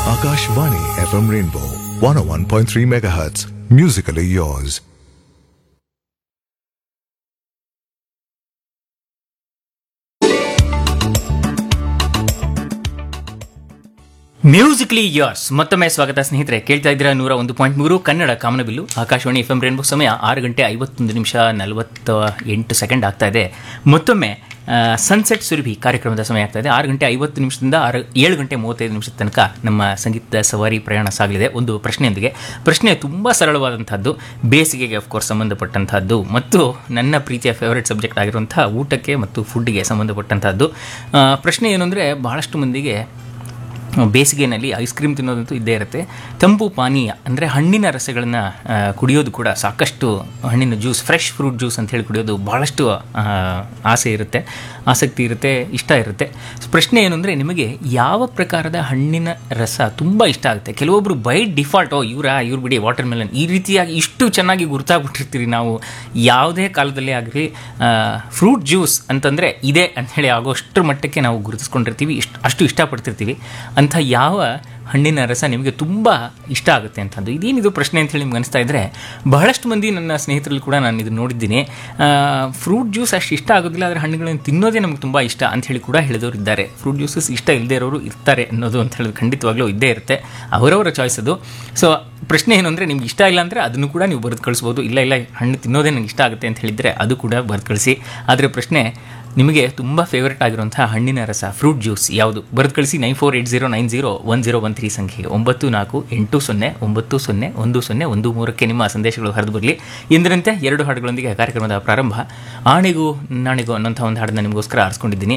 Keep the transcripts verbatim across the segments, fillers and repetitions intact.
Akashvani F M Rainbow one oh one point three megahertz. Musically yours. Musically yours ಮತ್ತೊಮ್ಮೆ ಸ್ವಾಗತ ಸ್ನೇಹಿತರೆ. ಕೇಳ್ತಾ ಇದ್ದೀರಾ ನೂರ ಒಂದು ಪಾಯಿಂಟ್ ಮೂರು ಕನ್ನಡ ಕಾಮನಬಿಲ್ಲು ಆಕಾಶವಾಣಿ ಎಫ್ ಎಂ ರೇನ್ಬೋ. ಸಮಯ ಆರು ಗಂಟೆ ಐವತ್ತೊಂದು ನಿಮಿಷ ನಲವತ್ತ ಎಂಟು ಸೆಕೆಂಡ್ ಆಗ್ತಾ ಇದೆ. ಮತ್ತೊಮ್ಮೆ ಸನ್ಸೆಟ್ ಸುರಭಿ ಕಾರ್ಯಕ್ರಮದ ಸಮಯ ಆಗ್ತಾ ಇದೆ. ಆರು ಗಂಟೆ ಐವತ್ತು ನಿಮಿಷದಿಂದ ಆರು ಏಳು ಗಂಟೆ ಮೂವತ್ತೈದು ನಿಮಿಷದ ತನಕ ನಮ್ಮ ಸಂಗೀತದ ಸವಾರಿ ಪ್ರಯಾಣ ಸಾಗಲಿದೆ ಒಂದು ಪ್ರಶ್ನೆಯೊಂದಿಗೆ. ಪ್ರಶ್ನೆ ತುಂಬ ಸರಳವಾದಂಥದ್ದು, ಬೇಸಿಗೆಗೆ ಅಫ್ಕೋರ್ಸ್ ಸಂಬಂಧಪಟ್ಟಂಥದ್ದು ಮತ್ತು ನನ್ನ ಪ್ರೀತಿಯ ಫೇವರೇಟ್ ಸಬ್ಜೆಕ್ಟ್ ಆಗಿರುವಂಥ ಊಟಕ್ಕೆ ಮತ್ತು ಫುಡ್ಗೆ ಸಂಬಂಧಪಟ್ಟಂಥದ್ದು. ಪ್ರಶ್ನೆ ಏನು ಅಂದರೆ, ಬಹಳಷ್ಟು ಮಂದಿಗೆ ಬೇಸಿಗೆಯಲ್ಲಿ ಐಸ್ ಕ್ರೀಮ್ ತಿನ್ನೋದಂತೂ ಇದ್ದೇ ಇರುತ್ತೆ. ತಂಪು ಪಾನೀಯ ಅಂದರೆ ಹಣ್ಣಿನ ರಸಗಳನ್ನು ಕುಡಿಯೋದು ಕೂಡ, ಸಾಕಷ್ಟು ಹಣ್ಣಿನ ಜ್ಯೂಸ್, ಫ್ರೆಶ್ ಫ್ರೂಟ್ ಜ್ಯೂಸ್ ಅಂತ ಹೇಳಿ ಕುಡಿಯೋದು ಭಾಳಷ್ಟು ಆಸೆ ಇರುತ್ತೆ, ಆಸಕ್ತಿ ಇರುತ್ತೆ, ಇಷ್ಟ ಇರುತ್ತೆ. ಪ್ರಶ್ನೆ ಏನು ಅಂದರೆ, ನಿಮಗೆ ಯಾವ ಪ್ರಕಾರದ ಹಣ್ಣಿನ ರಸ ತುಂಬ ಇಷ್ಟ ಆಗುತ್ತೆ? ಕೆಲವೊಬ್ಬರು ಬೈ ಡಿಫಾಲ್ಟ್, ಓ ಇವರ ಇವ್ರು ಬಿಡಿ ವಾಟರ್ ಮೆಲನ್, ಈ ರೀತಿಯಾಗಿ ಇಷ್ಟು ಚೆನ್ನಾಗಿ ಗುರುತಾಗ್ಬಿಟ್ಟಿರ್ತೀರಿ ನಾವು. ಯಾವುದೇ ಕಾಲದಲ್ಲೇ ಆಗಲಿ ಫ್ರೂಟ್ ಜ್ಯೂಸ್ ಅಂತಂದರೆ ಇದೆ ಅಂಥೇಳಿ ಆಗೋಷ್ಟರ ಮಟ್ಟಕ್ಕೆ ನಾವು ಗುರುತಿಸ್ಕೊಂಡಿರ್ತೀವಿ, ಇಷ್ಟು ಅಷ್ಟು ಇಷ್ಟಪಡ್ತಿರ್ತೀವಿ. ಅಂಥ ಯಾವ ಹಣ್ಣಿನ ರಸ ನಿಮಗೆ ತುಂಬ ಇಷ್ಟ ಆಗುತ್ತೆ ಅಂತಂದು, ಇದೇನಿದು ಪ್ರಶ್ನೆ ಅಂತೇಳಿ ನಿಮ್ಗೆ ಅನಿಸ್ತಾ ಇದ್ದರೆ, ಬಹಳಷ್ಟು ಮಂದಿ ನನ್ನ ಸ್ನೇಹಿತರಲ್ಲಿ ಕೂಡ ನಾನು ಇದು ನೋಡಿದ್ದೀನಿ. ಫ್ರೂಟ್ ಜ್ಯೂಸ್ ಅಷ್ಟು ಇಷ್ಟ ಆಗೋದಿಲ್ಲ, ಆದರೆ ಹಣ್ಣುಗಳನ್ನು ತಿನ್ನೋದೇ ನಮ್ಗೆ ತುಂಬ ಇಷ್ಟ ಅಂಥೇಳಿ ಕೂಡ ಹೇಳಿದವರು ಇದ್ದಾರೆ. ಫ್ರೂಟ್ ಜ್ಯೂಸಸ್ ಇಷ್ಟ ಇಲ್ಲದೇ ಇರೋರು ಇರ್ತಾರೆ ಅನ್ನೋದು ಅಂತ ಹೇಳಿದ್ರೆ ಖಂಡಿತವಾಗ್ಲೂ ಇದ್ದೇ ಇರುತ್ತೆ, ಅವರವರ ಚಾಯ್ಸ್ ಅದು. ಸೊ ಪ್ರಶ್ನೆ ಏನು ಅಂದರೆ, ನಿಮ್ಗೆ ಇಷ್ಟ ಇಲ್ಲ ಅಂದರೆ ಅದನ್ನು ಕೂಡ ನೀವು ಬರೆದು ಕಳಿಸ್ಬೋದು. ಇಲ್ಲ ಇಲ್ಲ ಹಣ್ಣು ತಿನ್ನೋದೇ ನನಗೆ ಇಷ್ಟ ಆಗುತ್ತೆ ಅಂತ ಹೇಳಿದರೆ ಅದು ಕೂಡ ಬರೆದು ಕಳಿಸಿ. ಆದರೆ ಪ್ರಶ್ನೆ, ನಿಮಗೆ ತುಂಬ ಫೇವ್ರೇಟ್ ಆಗಿರುವಂಥ ಹಣ್ಣಿನ ರಸ, ಫ್ರೂಟ್ ಜ್ಯೂಸ್ ಯಾವುದು? ಬರೆದು ಕಳಿಸಿ nine four eight zero nine zero one zero one three ಸಂಖ್ಯೆಗೆ ಒಂಬತ್ತು ನಾಲ್ಕು ಎಂಟು ಸೊನ್ನೆ ಒಂಬತ್ತು ಸೊನ್ನೆ ಒಂದು ಸೊನ್ನೆ ಒಂದು ಮೂರಕ್ಕೆ ನಿಮ್ಮ ಸಂದೇಶಗಳು ಹರಿದು ಬರಲಿ. ಎಂದಿನಂತೆ ಎರಡು ಹಾಡುಗಳೊಂದಿಗೆ ಕಾರ್ಯಕ್ರಮದ ಪ್ರಾರಂಭ. ಆಣೆಗೂ ನಾಣೆಗೂ ಅನ್ನೋಂಥ ಒಂದು ಹಾಡನ್ನು ನಿಮಗೋಸ್ಕರ ಆರಿಸ್ಕೊಂಡಿದ್ದೀನಿ.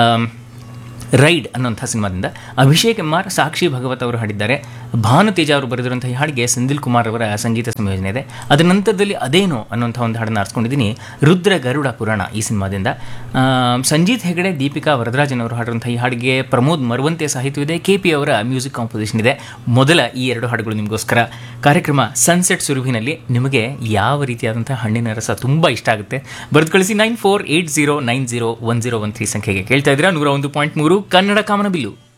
ರೈಡ್ ಅನ್ನೋಂಥ ಸಿನಿಮಾದಿಂದ ಅಭಿಷೇಕ್ ಎಮ್ ಆರ್, ಸಾಕ್ಷಿ ಭಗವತ್ ಅವರು ಹಾಡಿದ್ದಾರೆ. ಭಾನು ತೇಜ ಅವರು ಬರೆದಿರುವಂಥ ಈ ಹಾಡಿಗೆ ಸೆಂದಿಲ್ ಕುಮಾರ್ ಅವರ ಸಂಗೀತ ಸಂಯೋಜನೆ ಇದೆ. ಅದರ ನಂತರದಲ್ಲಿ ಅದೇನು ಅನ್ನೋಂಥ ಒಂದು ಹಾಡನ್ನು ಆರಿಸ್ಕೊಂಡಿದ್ದೀನಿ, ರುದ್ರ ಗರುಡ ಪುರಾಣ ಈ ಸಿನಿಮಾದಿಂದ. ಸಂಜೀತ್ ಹೆಗಡೆ, ದೀಪಿಕಾ ವರದರಾಜನ್ ಅವರು ಹಾಡಿರುವಂಥ ಈ ಹಾಡಿಗೆ ಪ್ರಮೋದ್ ಮರವಂತೆ ಸಾಹಿತ್ಯವಿದೆ, ಕೆ ಪಿ ಅವರ ಮ್ಯೂಸಿಕ್ ಕಾಂಪೋಸಿಷನ್ ಇದೆ. ಮೊದಲ ಈ ಎರಡು ಹಾಡುಗಳು ನಿಮಗೋಸ್ಕರ. ಕಾರ್ಯಕ್ರಮ ಸನ್ಸೆಟ್ ಸುರುವಿನಲ್ಲಿ ನಿಮಗೆ ಯಾವ ರೀತಿಯಾದಂಥ ಹಣ್ಣಿನ ರಸ ತುಂಬ ಇಷ್ಟ ಆಗುತ್ತೆ? ಬರೆದು ಕಳಿಸಿ nine four eight zero nine zero one zero one three ಸಂಖ್ಯೆಗೆ. ಕೇಳ್ತಾ ಇದ್ದೀರಾ ನೂರ ಒಂದು ಪಾಯಿಂಟ್ ಮೂರು ಕನ್ನಡ ಕಾಮನಬಿಲ್ಲು.